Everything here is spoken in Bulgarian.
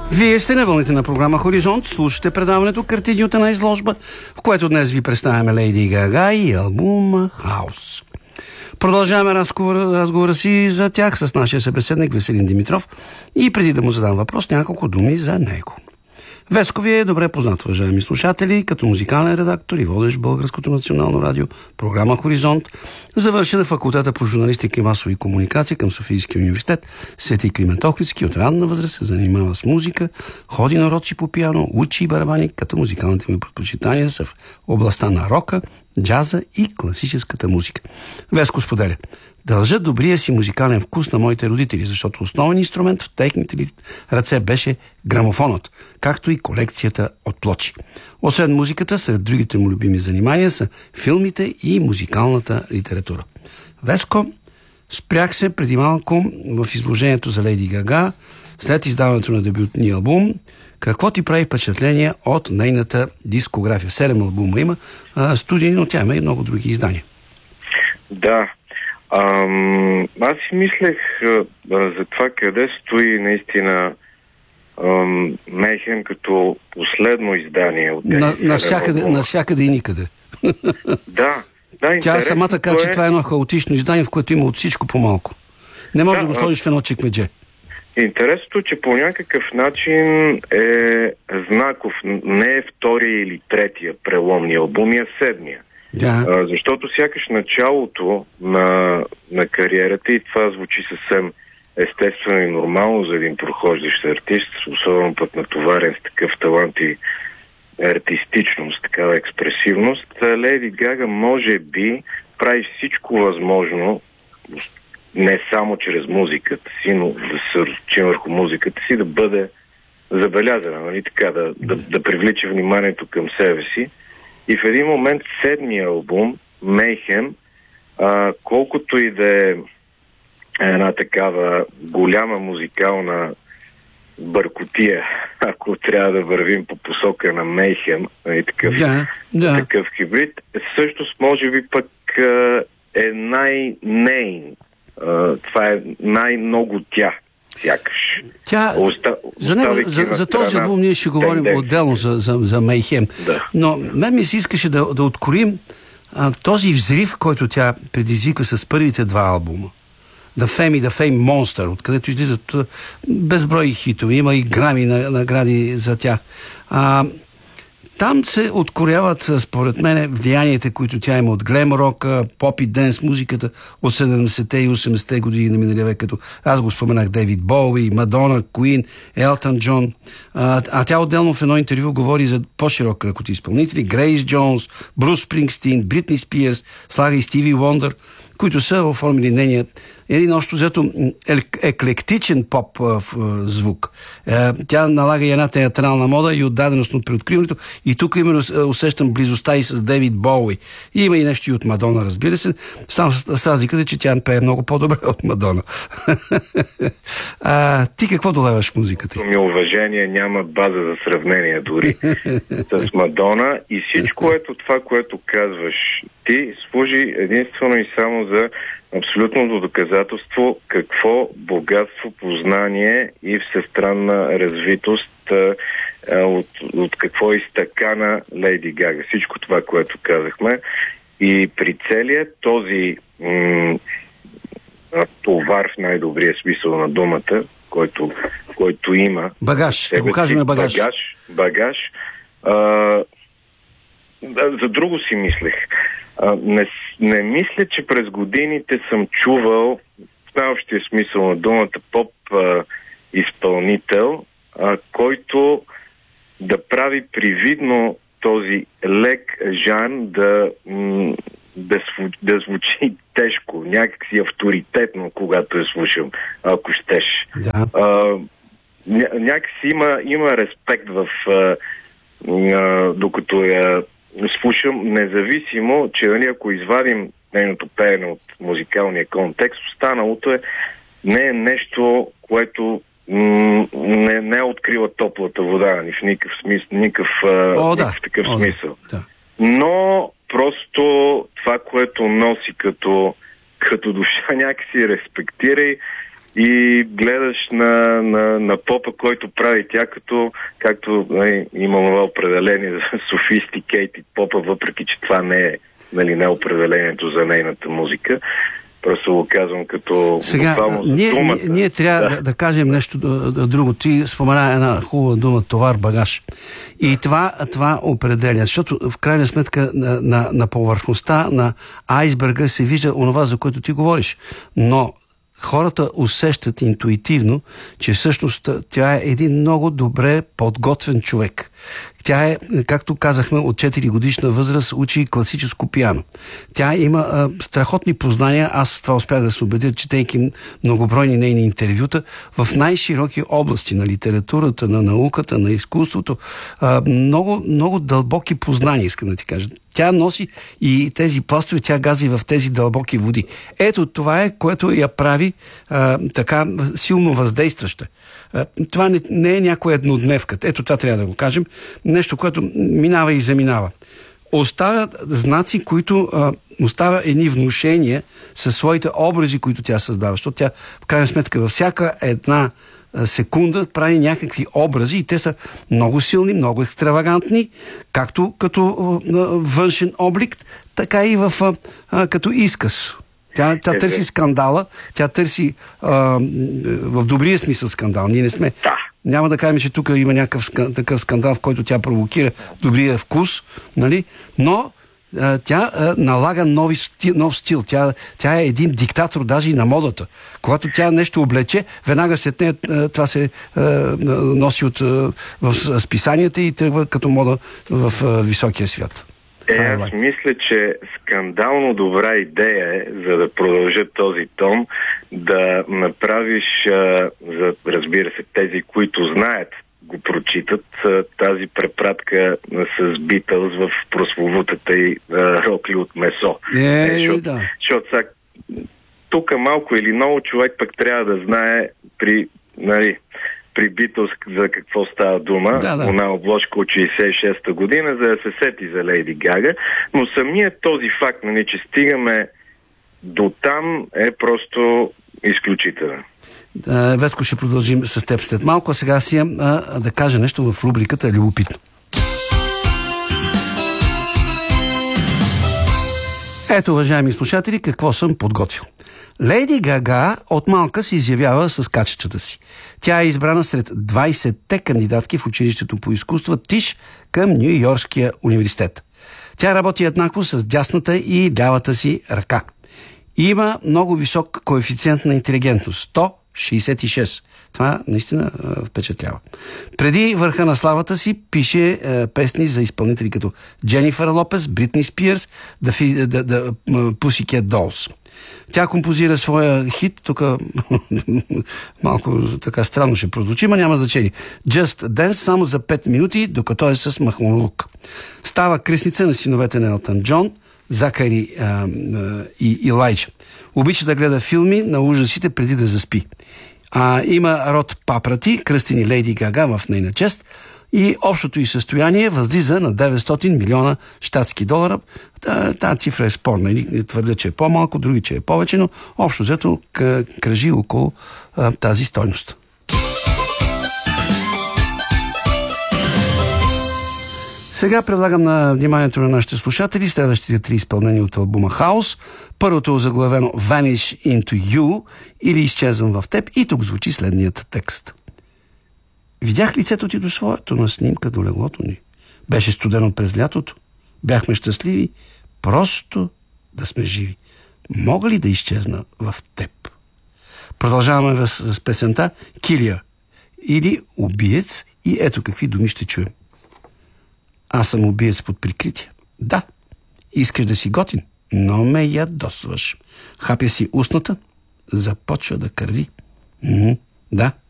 Вие сте на вълните на програма Хоризонт, слушате предаването "Картини от една изложба", в което днес ви представяме Лейди Гага и албум "Хаус". Продължаваме разговора си за тях с нашия събеседник Веселин Димитров и преди да му задам въпрос, няколко думи за него. Веско ви е добре познат, уважаеми слушатели, като музикален редактор и водещ Българското национално радио, програма "Хоризонт", завършена факултета по журналистика и масови комуникации към Софийския университет Свети Климент Охридски. От ранна възраст се занимава с музика, ходи на уроци по пиано, учи и барабани, като музикалните му предпочитания са в областта на рока, джаза и класическата музика. Веско споделя: дължа добрия си музикален вкус на моите родители, защото основен инструмент в техните ръце беше грамофонът, както и колекцията от плочи. Освен музиката, сред другите му любими занимания са филмите и музикалната литература. Веско, спрях се преди малко в изложението за Лейди Гага, след издаването на дебютния албум. Какво ти прави впечатление от нейната дискография? 7 албума има, студийни, но тя има и много други издания. Да. Аз си мислех за това къде стои наистина Мейхем като последно издание от навсякъде и никъде. Да. Тя самата каза, че това е едно хаотично издание, в което има от всичко по-малко. Не можеш да го сложиш в едно чекмедже. Интересното, че по някакъв начин е знаков. Не е втория или третия преломния албум, а седмия. Да. Защото сякаш началото на кариерата, и това звучи съвсем естествено и нормално за един прохождащ артист, особено път натоварен с такъв талант и артистичност, такава експресивност, Лейди Гага може би прави всичко възможно, не само чрез музиката си, но да се разучим върху музиката си, да бъде забелязана, нали така, да привлича вниманието към себе си. И в един момент седмия албум, Мейхем, колкото и да е една такава голяма музикална бъркотия, ако трябва да вървим по посока на Мейхем, такъв хибрид, всъщност може би пък е най-нейн. Това е най-много тя, сякаш. За този албум ние ще говорим отделно за Мейхем. Да. Но мен ми се искаше да откроим този взрив, който тя предизвика с първите два албума. The Fame и The Fame Monster, откъдето излизат безброй хитове, има и грами награди за тях. Там се откоряват, според мен, влиянията, които тя има от глем рока, поп и денс музиката от 70-те и 80-те години на миналия век, като аз го споменах, Дейвид Боуи, Мадона, Куин, Елтън Джон. А тя отделно в едно интервю говори за по-широк кръг от изпълнители: Грейс Джонс, Брус Спрингстин, Бритни Спиърс, слага и Стиви Вондър, които са оформили нейния един общо взето еклектичен поп звук. Тя налага и една театрална мода и отдаденост от преоткриването. И тук именно усещам близостта и с Дейвид Боуи. И има и нещо и от Мадона, разбира се. Само с разликата, че тя пее много по-добре от Мадона. Ти какво долеваш в музиката? Ми уважение, няма база за сравнение дори с Мадона. И всичко това, което казваш ти, служи единствено и само за абсолютното доказателство какво богатство, познание и всестранна развитост от какво изтъкана Лейди Гага. Всичко това, което казахме. И при целият този товар в най-добрия смисъл на думата, който има. Багаж, да го кажем багаж. Багаж. За друго си мислех. Не мисля, че през годините съм чувал в най-общия смисъл на думата поп изпълнител, който да прави привидно този лек жан да звучи тежко, някакси авторитетно, когато я слушам, ако щеш. Да. Някакси има респект докато я слушам, независимо, че ако извадим нейното пеене от музикалния контекст, останалото не е нещо, което не открива топлата вода, ни в никакъв смисъл, никакъв такъв смисъл. Да. Но просто това, което носи като душа, някакси респектирай и гледаш на попа, който прави тя, както има това определение за sophisticated попа, въпреки че това не е определението за нейната музика. Просто го казвам като сега, за думата. Ние трябва да кажем нещо друго. Ти спомена една хубава дума, товар, багаж. И това определя, защото в крайна сметка на повърхността на айсберга се вижда онова, за което ти говориш. Но хората усещат интуитивно, че всъщност тя е един много добре подготвен човек. Тя е, както казахме, от 4 годишна възраст учи класическо пиано. Тя има страхотни познания, аз това успях да се убедя, четейки многобройни нейни интервюта, в най-широки области на литературата, на науката, на изкуството. Много, много дълбоки познания, искам да ти кажа. Тя носи и тези пластове, тя гази в тези дълбоки води. Ето това е, което я прави така силно въздействаща. Това не е някоя еднодневка. Ето това трябва да го кажем. Нещо, което минава и заминава. Оставя знаци, които оставя едни внушения със своите образи, които тя създава. Защото тя, в крайна сметка, във всяка една секунда прави някакви образи и те са много силни, много екстравагантни, както като външен облик, така и като изказ. Тя търси скандала, тя търси в добрия смисъл скандал. Ние не сме. Няма да кажем, че тук има някакъв такъв скандал, в който тя провокира добрия вкус, нали? Но тя налага нов стил. Тя е един диктатор даже и на модата. Когато тя нещо облече, веднага след нея това се носи в списанията и тръгва като мода в високия свят. Аз мисля, че скандално добра идея е, за да продължа този тон, да направиш, разбира се, тези, които знаят, го прочитат, тази препратка с Битълс в прословутата и рокли от месо. Защото тук малко или много човек пък трябва да знае при Битълс за какво става дума, една обложка от 66-та година, за да се сети за Лейди Гага, но самият този факт, че стигаме до там, е просто изключителен. Веско, ще продължим с теб след малко, а сега си да кажа нещо в рубриката Любопитно. Ето, уважаеми слушатели, какво съм подготвил. Лейди Гага от малка се изявява с качествата си. Тя е избрана сред 20-те кандидатки в училището по изкуства ТИШ към Ню-Йоркския университет. Тя работи еднакво с дясната и лявата си ръка. Има много висок коефициент на интелигентност – 166. Това наистина впечатлява. Преди върха на славата си пише песни за изпълнители като Дженифър Лопес, Бритни Спирс, The Pussycat Dolls. Тя композира своя хит, тук малко така странно ще прозвучи, но няма значение. Just Dance само за 5 минути, докато е с махмурлук. Става кръстница на синовете на Елтън Джон, Закари и Илайджа. Обича да гледа филми на ужасите преди да заспи. Има род папрати, кръстени Лейди Гага в нейна чест, и общото й състояние възлиза на 900 милиона щатски долара. Тази цифра е спорна. Или твърдя, че е по-малко, други, че е повече, но общо взето кръжи около тази стойност. Сега предлагам на вниманието на нашите слушатели следващите 3 изпълнения от албума Хаус. Първото е озаглавено Vanish into You или Изчезвам в теб, и тук звучи следният текст. Видях лицето ти до своето на снимка до леглото ни. Беше студено през лятото. Бяхме щастливи, просто да сме живи. Мога ли да изчезна в теб? Продължаваме с песента Килия или Убиец, и ето какви думи ще чуем. Аз съм убиец под прикритие. Да, искаш да си готин, но ме ядосваш. Хапя си устната, започва да кърви. Да,